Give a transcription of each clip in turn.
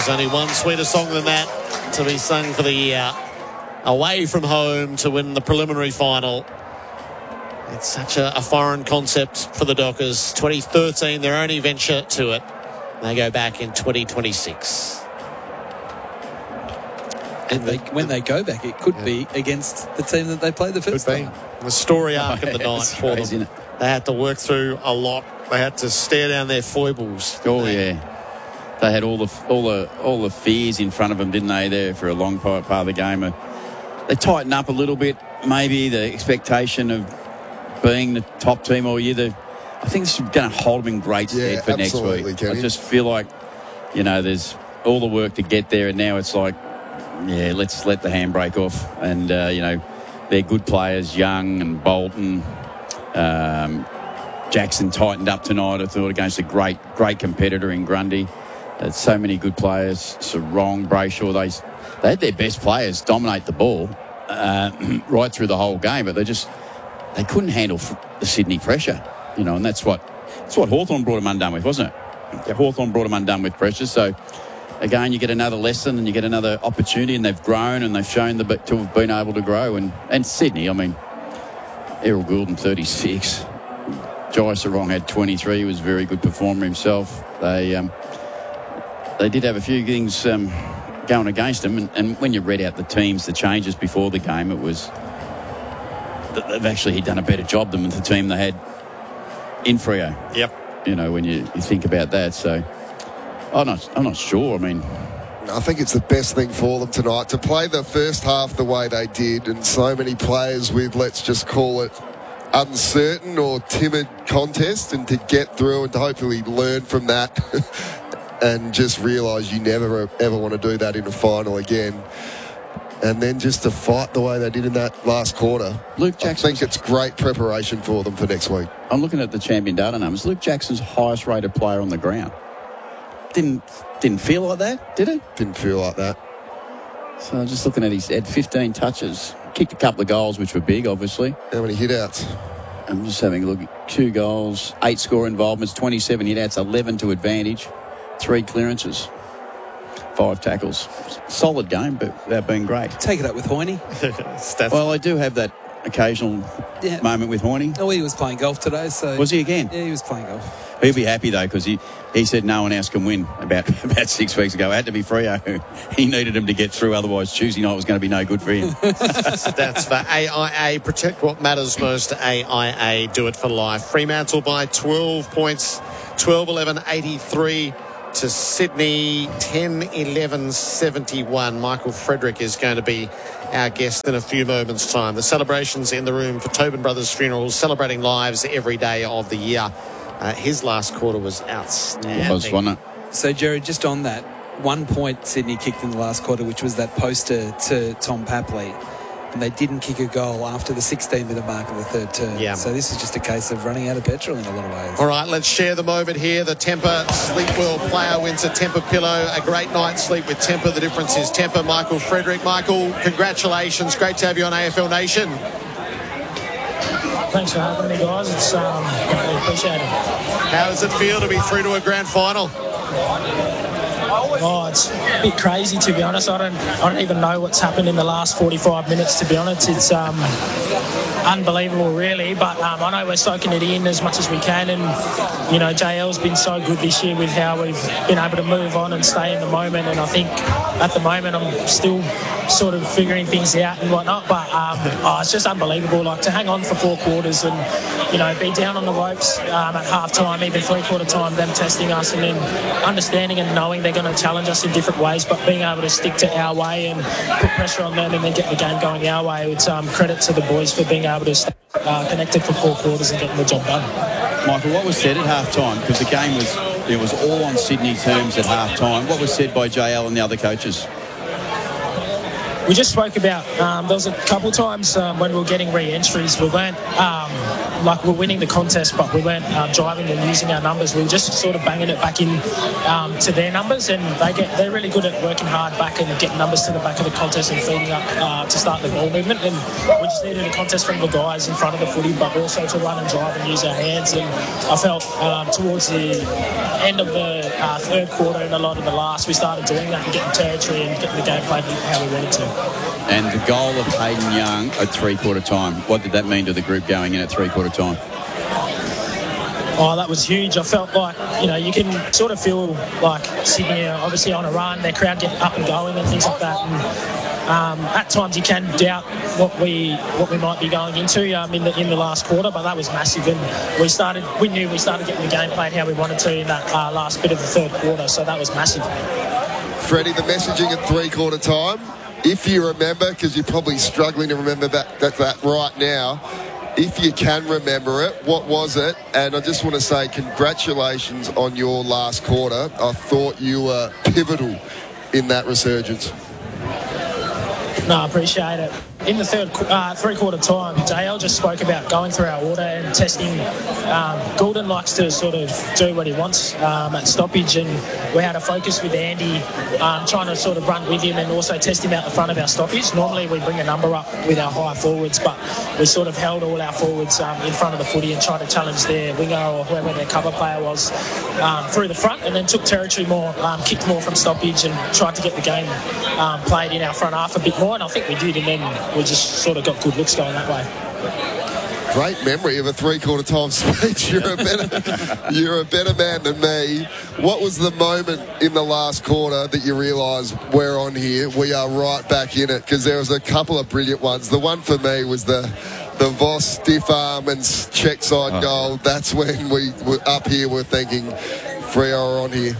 There's only one sweeter song than that to be sung for the year. Away from home to win the preliminary final. It's such a foreign concept for the Dockers. 2013, their only venture to it. They go back in 2026. And when they go back, it could be against the team that they played the first time. The story arc of the night for them. They had to work through a lot. They had to stare down their foibles. Oh, yeah. They had all the fears in front of them, didn't they, there for a long part of the game. They tightened up a little bit, maybe, the expectation of being the top team all year. I think this is going to hold them in great stead for next week. Kenny. I just feel like, there's all the work to get there, and now it's like, let's let the handbrake off. And, they're good players, Young and Bolton. Jackson tightened up tonight, I thought, against a great competitor in Grundy. So many good players. Sarong, Brayshaw, they had their best players dominate the ball right through the whole game, but they couldn't handle the Sydney pressure, and that's what Hawthorn brought them undone with, wasn't it? Yeah. Hawthorn brought them undone with pressure. So, again, you get another lesson and you get another opportunity, and they've grown and they've shown to have been able to grow. And Sydney, Errol Goulden, 36. Jai Sarong had 23. He was a very good performer himself. They did have a few things going against them, and when you read out the teams, the changes before the game, it was they've actually done a better job than the team they had in Freo. Yep. When you think about that, so I'm not sure. I think it's the best thing for them tonight to play the first half the way they did, and so many players with, let's just call it, uncertain or timid contest, and to get through and to hopefully learn from that and just realise you never ever want to do that in a final again. And then just to fight the way they did in that last quarter. Luke Jackson, I think it's great preparation for them for next week. I'm looking at the champion data numbers. Luke Jackson's highest rated player on the ground. Didn't feel like that, did it? Didn't feel like that. So I'm just looking at his had 15 touches, kicked a couple of goals, which were big, obviously. How many hit-outs? I'm just having a look at 2 goals, 8 score involvements, 27 hit-outs, 11 to advantage, 3 clearances, 5 tackles. Solid game, but they've been great. Take it up with Hoyne. Well, I do have that occasional moment with Hoyne. Oh, he was playing golf today. So was he again? Yeah, he was playing golf. He'll be happy, though, because he said no one else can win about 6 weeks ago. It had to be Freo. He needed him to get through, otherwise Tuesday night was going to be no good for him. That's for AIA. Protect what matters most. AIA. Do it for life. Fremantle by 12 points. 12-11, 83 to Sydney. 10-11, 71. Michael Frederick is going to be our guest in a few moments' time. The celebrations in the room for Tobin Brothers Funerals, celebrating lives every day of the year. His last quarter was outstanding. It was, wasn't it? So, Jared, just on that, 1 point Sydney kicked in the last quarter, which was that poster to Tom Papley. And they didn't kick a goal after the 16-minute mark of the third term. Yeah. So this is just a case of running out of petrol in a lot of ways. All right, let's share the moment here. The Tempur Sleep Well player wins a Tempur pillow. A great night's sleep with Tempur. The difference is Tempur. Michael Frederick. Michael, congratulations. Great to have you on AFL Nation. Thanks for having me, guys. It's greatly appreciated. How does it feel to be through to a grand final? Oh, it's a bit crazy, to be honest. I don't even know what's happened in the last 45 minutes, to be honest. It's unbelievable, really. But I know we're soaking it in as much as we can. And, JL's been so good this year with how we've been able to move on and stay in the moment. And I think at the moment I'm still sort of figuring things out and whatnot. But it's just unbelievable, to hang on for 4 quarters and, be down on the ropes at half-time, even 3-quarter time, them testing us and then understanding and knowing they're going to challenge us in different ways, but being able to stick to our way and put pressure on them and then get the game going our way. It's credit to the boys for being able to stay connected for 4 quarters and getting the job done. Michael, what was said at half-time? Because the game was all on Sydney terms at half-time. What was said by JL and the other coaches? We just spoke about, there was a couple of times when we were getting re-entries, we weren't, we're winning the contest, but we weren't driving and using our numbers. We were just sort of banging it back in to their numbers, and they're really good at working hard back and getting numbers to the back of the contest and feeding up to start the ball movement. And we just needed a contest from the guys in front of the footy, but also to run and drive and use our hands. And I felt towards the end of the third quarter and a lot of the last, we started doing that and getting territory and getting the game played how we wanted to. And the goal of Hayden Young at three-quarter time, what did that mean to the group going in at three-quarter time? Oh, that was huge. I felt like, you can sort of feel like Sydney are obviously on a run, their crowd getting up and going and things like that. And at times you can doubt what we might be going into in the last quarter, but that was massive. And we knew we started getting the game played how we wanted to in that last bit of the third quarter, so that was massive. Freddie, the messaging at three-quarter time, if you remember, because you're probably struggling to remember that right now, if you can remember it, what was it? And I just want to say congratulations on your last quarter. I thought you were pivotal in that resurgence. No, I appreciate it. In the third three-quarter time, JL just spoke about going through our order and testing. Goulden likes to sort of do what he wants at stoppage, and we had a focus with Andy trying to sort of run with him and also test him out the front of our stoppage. Normally we bring a number up with our high forwards, but we sort of held all our forwards in front of the footy and tried to challenge their winger or whoever their cover player was through the front, and then took territory more, kicked more from stoppage and tried to get the game played in our front half a bit more, and I think we did, and then we just sort of got good looks going that way. Great memory of a three-quarter time speech. You're a better man than me. What was the moment in the last quarter that you realised we're on here? We are right back in it, because there was a couple of brilliant ones. The one for me was the Voss stiff arm and check side goal. That's when we were up here. We're thinking, Freo are on here.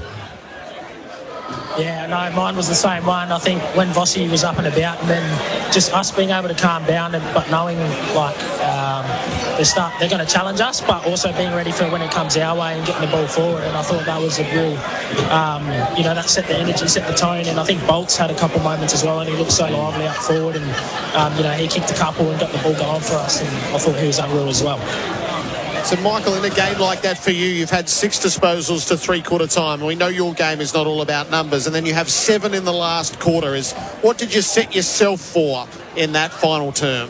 Yeah, no, mine was the same one. I think when Vossi was up and about, and then just us being able to calm down, but knowing like they're going to challenge us, but also being ready for when it comes our way and getting the ball forward. And I thought that was a real, that set the energy, set the tone. And I think Bolts had a couple moments as well, and he looked so lively up forward, and he kicked a couple and got the ball going for us, and I thought he was unreal as well. So, Michael, in a game like that for you, you've had 6 disposals to three-quarter time. And we know your game is not all about numbers. And then you have 7 in the last quarter. What did you set yourself for in that final term?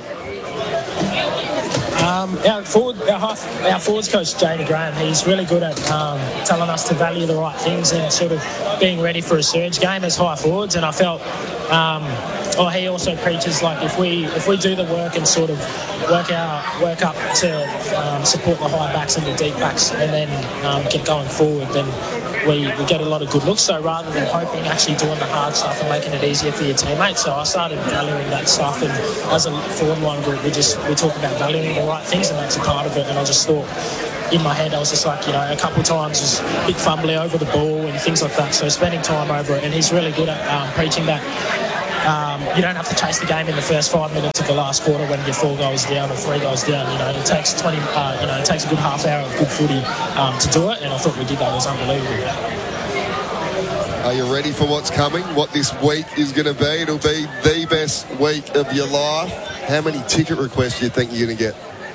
Our forwards coach, Jamie Graham, he's really good at telling us to value the right things and sort of being ready for a surge game as high forwards. And I felt he also preaches like if we do the work and sort of work up to support the high backs and the deep backs, and then get going forward, then we get a lot of good looks. So rather than hoping, actually doing the hard stuff and making it easier for your teammates. So I started valuing that stuff, and as a forward line group, we talk about valuing the right things, and that's a part of it. And I just thought, in my head, I was just like, a couple of times was a bit fumbly over the ball and things like that. So spending time over it, and he's really good at preaching that. You don't have to chase the game in the first 5 minutes of the last quarter when you're 4 goals down or 3 goals down. It takes it takes a good half hour of good footy to do it, and I thought we did that. It was unbelievable. Are you ready for what's coming? What this week is going to be? It'll be the best week of your life. How many ticket requests do you think you're going to get?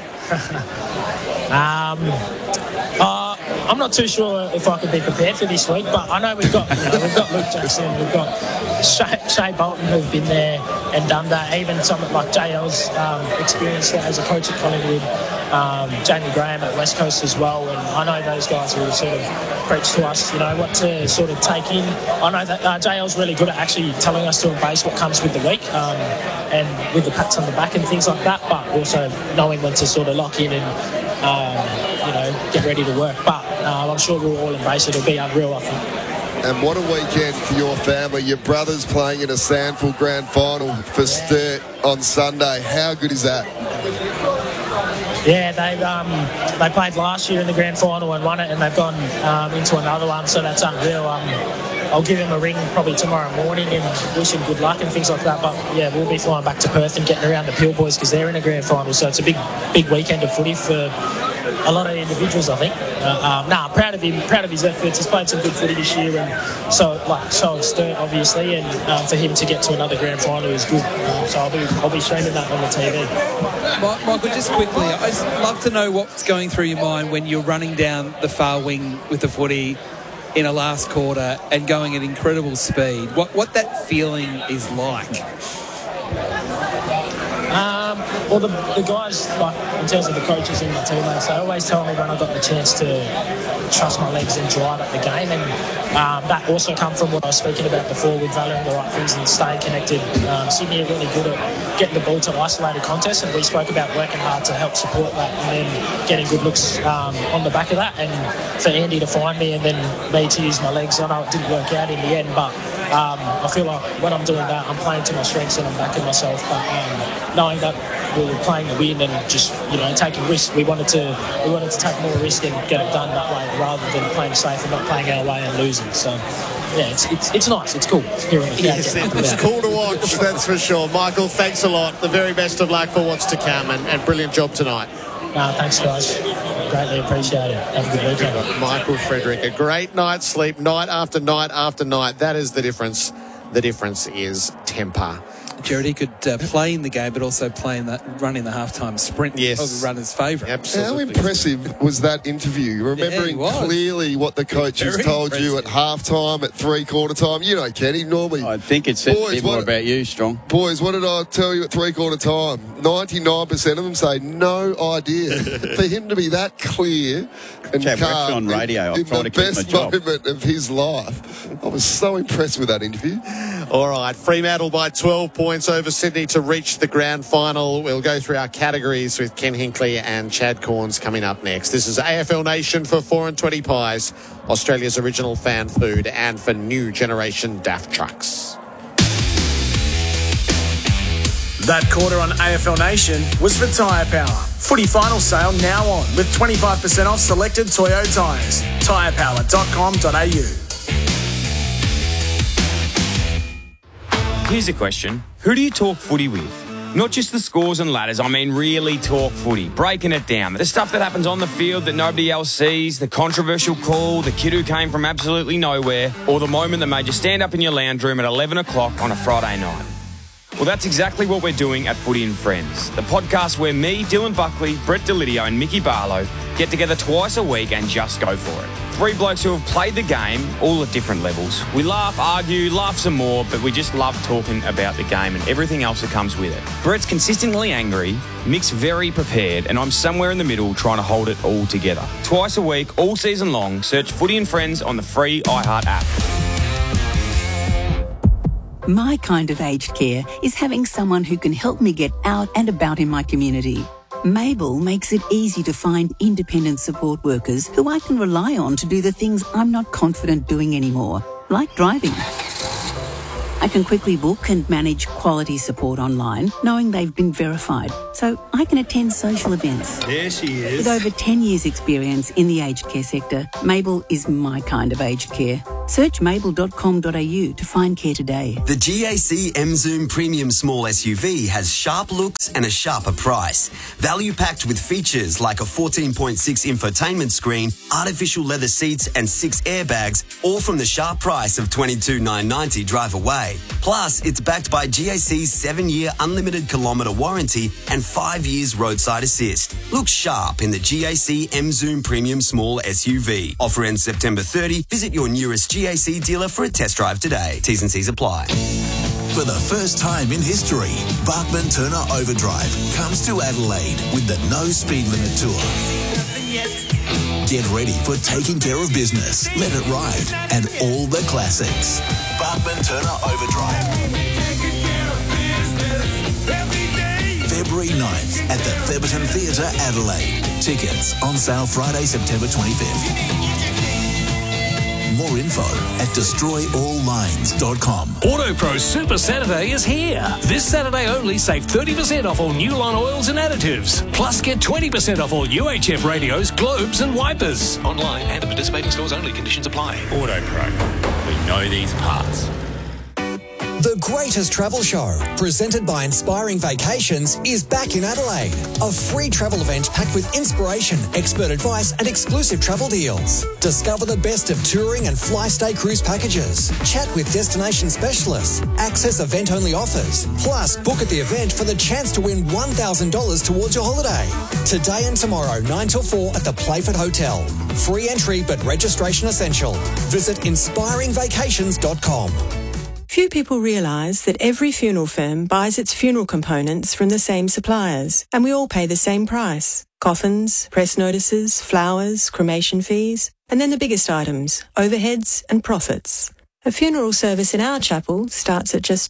I'm not too sure if I could be prepared for this week, but I know we've got Luke Jackson, we've got Shea Bolton who've been there and done that. Even someone like JL's experience as a coach at Collingwood, Jamie Graham at West Coast as well, and I know those guys will sort of preach to us, what to sort of take in. I know that JL's really good at actually telling us to embrace what comes with the week, and with the pats on the back and things like that, but also knowing when to sort of lock in and get ready to work. But I'm sure we'll all embrace it. It'll be unreal, I think. And what a weekend for your family. Your brother's playing in a Sandford Grand Final for Sturt on Sunday. How good is that? Yeah, they played last year in the Grand Final and won it, and they've gone into another one, so that's unreal. I'll give him a ring probably tomorrow morning and wish him good luck and things like that. But yeah, we'll be flying back to Perth and getting around the Peel boys because they're in a Grand Final, so it's a big weekend of footy for a lot of individuals, I think. Proud of him, proud of his efforts. He's played some good footy this year, and so has Sturt, obviously, and for him to get to another Grand Final is good. So I'll be streaming that on the TV. Michael, just quickly, I'd love to know what's going through your mind when you're running down the far wing with the footy in a last quarter and going at incredible speed. What that feeling is like? Well, the guys, like in terms of the coaches and my teammates, they always tell me when I got the chance to trust my legs and drive at the game. And that also come from what I was speaking about before with valuing the right things and staying connected. Sydney are really good at getting the ball to isolated contests, and we spoke about working hard to help support that and then getting good looks on the back of that. And for Andy to find me and then me to use my legs, I know it didn't work out in the end, but I feel like when I'm doing that, I'm playing to my strengths and I'm backing myself. But knowing that we were playing to win and just taking risks, we wanted to take more risk and get it done that way rather than playing safe and not playing our way and losing. So yeah, it's nice, it's cool hearing it. Yes, it's cool to watch, that's for sure. Michael, thanks a lot. The very best of luck for what's to come, and brilliant job tonight. Thanks, guys. Greatly appreciate it. Have a good weekend. Michael Frederick, a great night's sleep, night after night after night. That is the difference. The difference is temper. Jared, he could play in the game, but also run in the halftime sprint. Yes. Of the runner's favourite. Absolutely. How impressive was that interview? Remembering clearly what the coaches told you at halftime, at three-quarter time. You know, Kenny, normally... I think it says a bit more about you, Strong. Boys, what did I tell you at three-quarter time? 99% of them say no idea. For him to be that clear and calm on radio, in the best moment of his life, I was so impressed with that interview. All right, Fremantle by 12 points over Sydney to reach the grand final. We'll go through our categories with Ken Hinkley and Chad Corns coming up next. This is AFL Nation for 4 and 20 Pies, Australia's original fan food, and for new generation DAF trucks. That quarter on AFL Nation was for Tyre Power. Footy final sale now on with 25% off selected Toyo tyres. Tyrepower.com.au. Here's a question. Who do you talk footy with? Not just the scores and ladders, I mean really talk footy. Breaking it down. The stuff that happens on the field that nobody else sees, the controversial call, the kid who came from absolutely nowhere, or the moment that made you stand up in your lounge room at 11 o'clock on a Friday night. Well, that's exactly what we're doing at Footy and Friends, the podcast where me, Dylan Buckley, Brett Delidio and Mickey Barlow get together twice a week and just go for it. Three blokes who have played the game, all at different levels. We laugh, argue, laugh some more, but we just love talking about the game and everything else that comes with it. Brett's consistently angry, Mick's very prepared, and I'm somewhere in the middle trying to hold it all together. Twice a week, all season long, search Footy and Friends on the free iHeart app. My kind of aged care is having someone who can help me get out and about in my community. Mabel makes it easy to find independent support workers who I can rely on to do the things I'm not confident doing anymore, like driving. I can quickly book and manage quality support online, knowing they've been verified, so I can attend social events. There she is. With over 10 years' experience in the aged care sector, Mabel is my kind of aged care. Search mabel.com.au to find care today. The GAC MZoom Premium Small SUV has sharp looks and a sharper price. Value packed with features like a 14.6 infotainment screen, artificial leather seats and 6 airbags, all from the sharp price of $22,990 drive away. Plus, it's backed by GAC's 7-year unlimited kilometre warranty and 5 years roadside assist. Look sharp in the GAC MZoom Premium Small SUV. Offer ends September 30. Visit your nearest GAC dealer for a test drive today. T's and C's apply. For the first time in history, Bachman Turner Overdrive comes to Adelaide with the No Speed Limit Tour. Get ready for Taking Care of Business, Let It Ride, and all the classics. Bachman Turner Overdrive. February 9th at the Theberton Theatre, Adelaide. Tickets on sale Friday, September 25th. More info at destroyalllines.com. AutoPro Super Saturday is here. This Saturday only, save 30% off all new line oils and additives. Plus, get 20% off all UHF radios, globes and wipers. Online and at participating stores only. Conditions apply. AutoPro. We know these parts. The greatest travel show, presented by Inspiring Vacations, is back in Adelaide. A free travel event packed with inspiration, expert advice and exclusive travel deals. Discover the best of touring and fly-stay cruise packages. Chat with destination specialists. Access event-only offers. Plus, book at the event for the chance to win $1,000 towards your holiday. Today and tomorrow, 9 till 4 at the Playford Hotel. Free entry but registration essential. Visit inspiringvacations.com. Few people realise that every funeral firm buys its funeral components from the same suppliers, and we all pay the same price. Coffins, press notices, flowers, cremation fees. And then the biggest items, overheads and profits. A funeral service in our chapel starts at just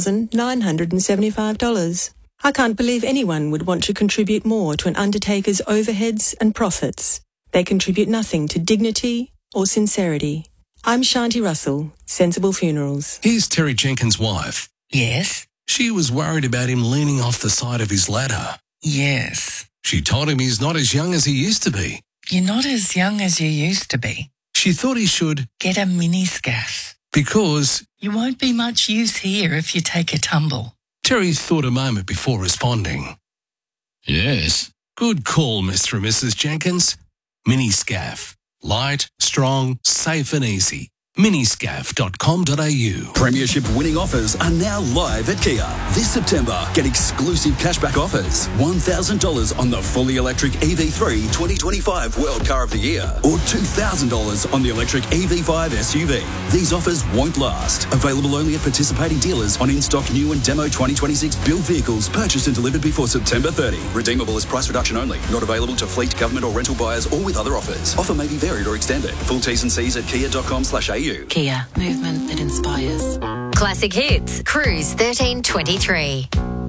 $2,975. I can't believe anyone would want to contribute more to an undertaker's overheads and profits. They contribute nothing to dignity or sincerity. I'm Shanti Russell, Sensible Funerals. Here's Terry Jenkins' wife. Yes? She was worried about him leaning off the side of his ladder. Yes. She told him he's not as young as he used to be. You're not as young as you used to be. She thought he should get a mini scaff. Because you won't be much use here if you take a tumble. Terry thought a moment before responding. Yes. Good call, Mr. and Mrs. Jenkins. Mini scaff. Light, strong, safe and easy. Miniscaff.com.au. Premiership winning offers are now live at Kia. This September, get exclusive cashback offers. $1,000 on the fully electric EV3 2025 World Car of the Year, or $2,000 on the electric EV5 SUV. These offers won't last. Available only at participating dealers on in-stock new and demo 2026 build vehicles purchased and delivered before September 30. Redeemable as price reduction only. Not available to fleet, government or rental buyers or with other offers. Offer may be varied or extended. Full T's and C's at kia.com/au. Kia, movement that inspires. Classic Hits, Cruise 1323.